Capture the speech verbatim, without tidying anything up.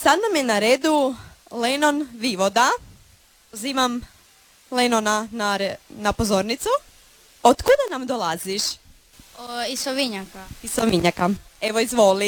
sad nam je na redu Lenon Vivoda. Pozivam Lenona na, re- na pozornicu. Otkuda nam dolaziš? O, iz Sovinjaka. Iz Sovinjaka. Evo, izvoli.